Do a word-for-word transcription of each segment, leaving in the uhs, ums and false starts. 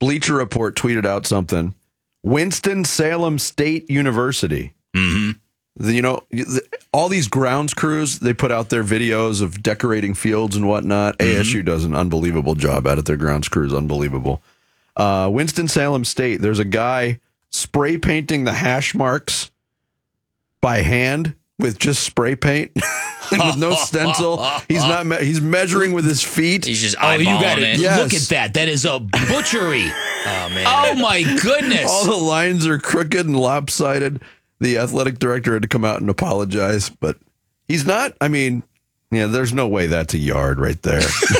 Bleacher Report tweeted out something. Winston-Salem State University. Mm-hmm. The, you know, the, all these grounds crews, they put out their videos of decorating fields and whatnot. Mm-hmm. A S U does an unbelievable job at it. Their grounds crews, unbelievable. Uh, Winston-Salem State, there's a guy spray painting the hash marks by hand with just spray paint. With no stencil. He's not. Me- he's measuring with his feet. He's just oh, eyeballing you got it. it. Yes. Look at that. That is a butchery. Oh, man. Oh, my goodness. All the lines are crooked and lopsided. The athletic director had to come out and apologize, but he's not. I mean, yeah, there's no way that's a yard right there.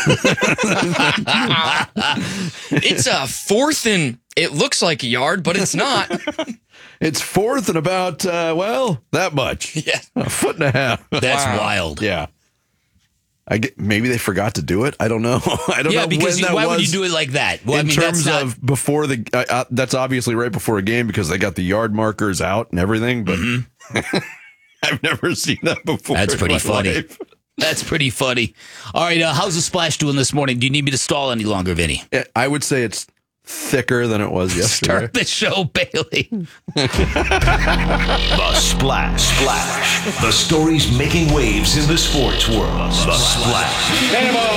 It's a fourth and it looks like a yard, but it's not. It's fourth and about, uh, well, that much. Yeah. A foot and a half. That's Wow. wild. Yeah. I get, maybe they forgot to do it. I don't know. I don't Yeah, know because when you, that why was. would you do it like that? Well, in I mean, terms that's not, of before the, uh, uh, that's obviously right before a game because they got the yard markers out and everything. But Mm-hmm. I've never seen that before. That's in pretty my funny. life. That's pretty funny. All right, uh, how's the splash doing this morning? Do you need me to stall any longer, Vinny? Yeah, I would say it's thicker than it was yesterday. Start the show, Bailey. The Splash. Splash. The stories making waves in the sports world. The Splash.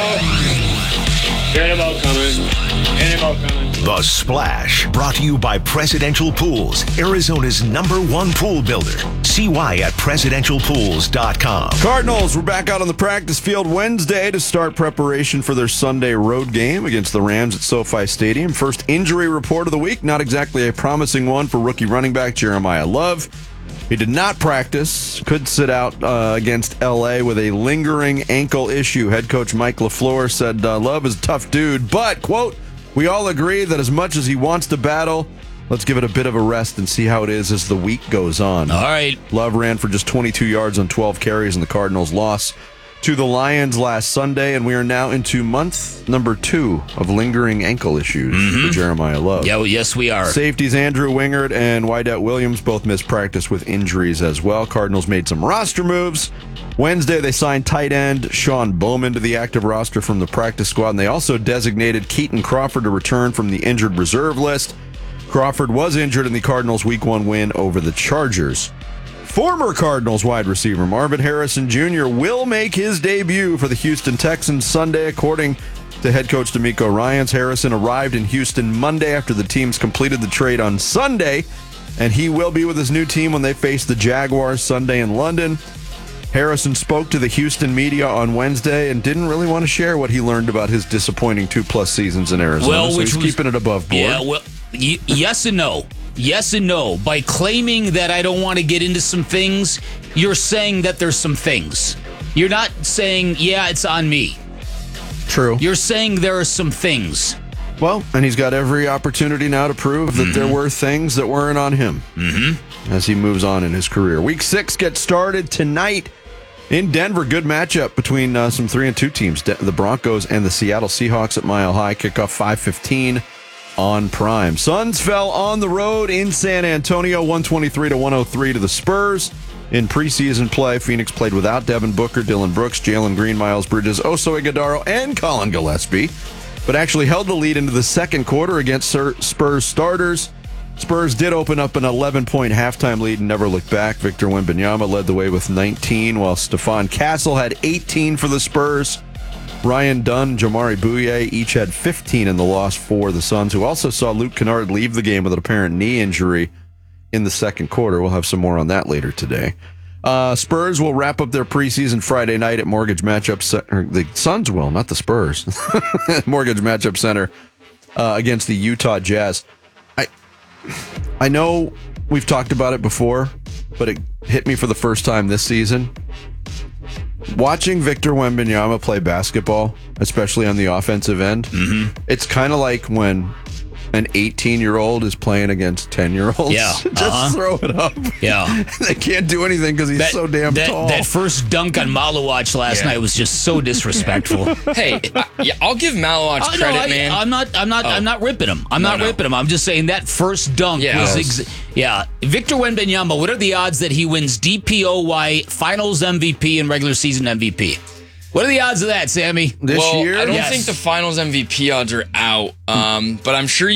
Cannonball coming. Cannonball coming. The Splash. Brought to you by Presidential Pools, Arizona's number one pool builder. See why at presidential pools dot com. Cardinals were back out on the practice field Wednesday to start preparation for their Sunday road game against the Rams at SoFi Stadium. First injury report of the week, not exactly a promising one for rookie running back Jeremiah Love. He did not practice, could sit out uh, against L A with a lingering ankle issue. Head coach Mike LaFleur said uh, Love is a tough dude, but, quote, we all agree that as much as he wants to battle, let's give it a bit of a rest and see how it is as the week goes on. All right. Love ran for just twenty-two yards on twelve carries in the Cardinals' loss to the Lions last Sunday, and we are now into month number two of lingering ankle issues Mm-hmm. for Jeremiah Love. Yeah, well, yes, we are. Safeties Andrew Wingard and Wydett Williams both missed practice with injuries as well. Cardinals made some roster moves. Wednesday, they signed tight end Sean Bowman to the active roster from the practice squad, and they also designated Keaton Crawford to return from the injured reserve list. Crawford was injured in the Cardinals' week one win over the Chargers. Former Cardinals wide receiver Marvin Harrison Junior will make his debut for the Houston Texans Sunday, according to head coach DeMeco Ryans. Harrison arrived in Houston Monday after the teams completed the trade on Sunday, and he will be with his new team when they face the Jaguars Sunday in London. Harrison spoke to the Houston media on Wednesday and didn't really want to share what he learned about his disappointing two-plus seasons in Arizona, Well, so which he's was- keeping it above board. Yeah, well, y- yes and no. Yes and no. By claiming that I don't want to get into some things, you're saying that there's some things. You're not saying, yeah, it's on me. True. You're saying there are some things. Well, and he's got every opportunity now to prove that there were things that weren't on him mm-hmm. as he moves on in his career. Week six gets started tonight in Denver. Good matchup between uh, some three and two teams, De- the Broncos and the Seattle Seahawks at Mile High. Kickoff five fifteen on Prime. Suns fell on the road in San Antonio, one twenty-three to one oh three to the Spurs. In preseason play, Phoenix played without Devin Booker, Dylan Brooks, Jalen Green, Miles Bridges, Oso Ighodaro, and Colin Gillespie, but actually held the lead into the second quarter against Spurs starters. Spurs did open up an eleven-point halftime lead and never looked back. Victor Wembanyama led the way with nineteen, while Stephon Castle had eighteen for the Spurs. Ryan Dunn, Jamari Bouye each had fifteen in the loss for the Suns, who also saw Luke Kennard leave the game with an apparent knee injury in the second quarter. We'll have some more on that later today. Uh, Spurs will wrap up their preseason Friday night at Mortgage Matchup Center. The Suns will, not the Spurs. Mortgage Matchup Center uh, against the Utah Jazz. I I know we've talked about it before, but it hit me for the first time this season. Watching Victor Wembanyama play basketball, especially on the offensive end, mm-hmm. it's kind of like when an eighteen-year-old is playing against ten-year-olds. Yeah. Just uh-huh. throw it up. Yeah. They can't do anything because he's That, so damn that, tall. that first dunk on Malawach last Yeah. night was just so disrespectful. Hey, I, yeah, I'll give Malawach Oh, no, credit, I, man. I'm not. I'm not. Oh. I'm not ripping him. I'm No, not no. ripping him. I'm just saying that first dunk Yeah. was. Yes. Ex- yeah, Victor Wembanyama. What are the odds that he wins D P O Y Finals M V P and regular season M V P? What are the odds of that, Sammy? this well, year? I don't Yes. think the Finals M V P odds are out, um, but I'm sure